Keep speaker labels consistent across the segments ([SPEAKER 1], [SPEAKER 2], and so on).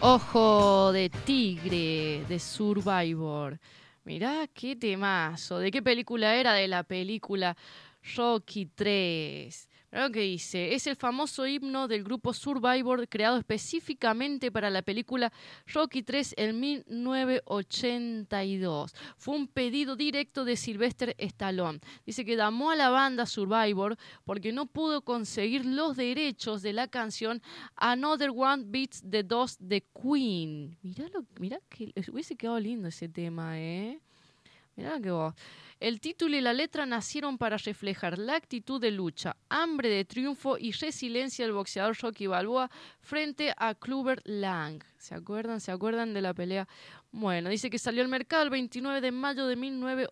[SPEAKER 1] Ojo de tigre de Survivor. Mirá qué temazo. ¿De qué película era? De la película Rocky 3. Mirá lo que dice. Es el famoso himno del grupo Survivor creado específicamente para la película Rocky 3 en 1982. Fue un pedido directo de Sylvester Stallone. Dice que llamó a la banda Survivor porque no pudo conseguir los derechos de la canción Another One Beats the Dust de Queen. Mirá que hubiese quedado lindo ese tema, ¿eh? Mirá que vos. El título y la letra nacieron para reflejar la actitud de lucha, hambre de triunfo y resiliencia del boxeador Rocky Balboa frente a Clubber Lang. ¿Se acuerdan? ¿Se acuerdan de la pelea? Bueno, dice que salió al mercado el 29 de mayo de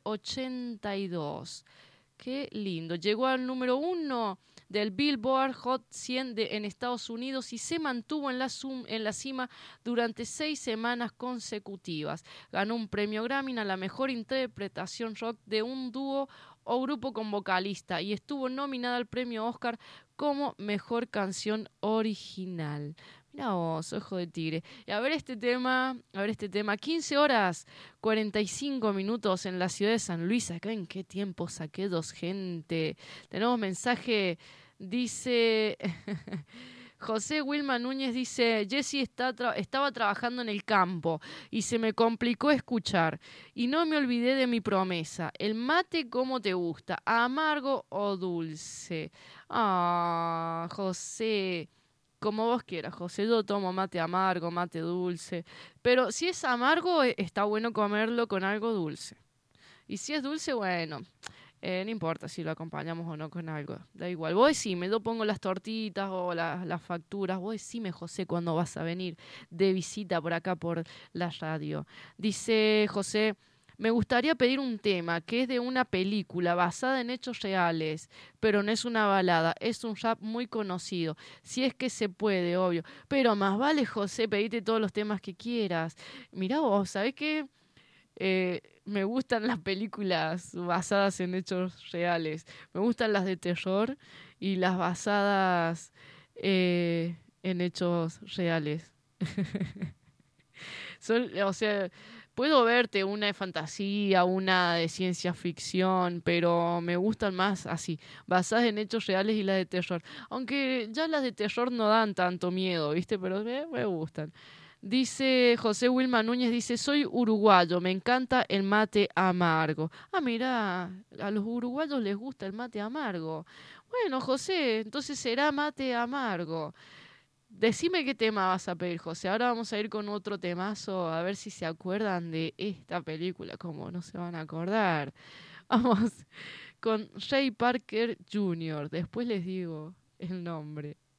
[SPEAKER 1] 1982. Qué lindo. Llegó al número 1 del Billboard Hot 100 en Estados Unidos y se mantuvo en la cima durante 6 semanas consecutivas. Ganó un premio Grammy a la mejor interpretación rock de un dúo o grupo con vocalista y estuvo nominada al premio Oscar como mejor canción original. Mirá vos, Ojo de Tigre. Y a ver este tema, 15 horas 45 minutos en la ciudad de San Luis. Acá en qué tiempo saqué dos gente. Tenemos mensaje, dice José Wilma Núñez, dice: Jessy estaba trabajando en el campo y se me complicó escuchar. Y no me olvidé de mi promesa. El mate, ¿cómo te gusta? ¿Amargo o dulce? Ah, José, como vos quieras, José. Yo tomo mate amargo, mate dulce. Pero si es amargo, está bueno comerlo con algo dulce. Y si es dulce, bueno, no importa si lo acompañamos o no con algo. Da igual. Vos decime, yo pongo las tortitas o las facturas. Vos decime, José, cuándo vas a venir de visita por acá por la radio. Dice José: me gustaría pedir un tema que es de una película basada en hechos reales, pero no es una balada, es un rap muy conocido. Si es que se puede, obvio. Pero más vale, José, pedirte todos los temas que quieras. Mirá vos, ¿sabés qué? Me gustan las películas basadas en hechos reales. Me gustan las de terror y las basadas en hechos reales. O sea, puedo verte una de fantasía, una de ciencia ficción, pero me gustan más así, basadas en hechos reales y las de terror. Aunque ya las de terror no dan tanto miedo, ¿viste? Pero me gustan. Dice José Wilma Núñez, dice: soy uruguayo, me encanta el mate amargo. Ah, mira, a los uruguayos les gusta el mate amargo. Bueno, José, entonces será mate amargo. Decime qué tema vas a pedir, José. Ahora vamos a ir con otro temazo, a ver si se acuerdan de esta película, como no se van a acordar. Vamos con Ray Parker Jr., después les digo el nombre.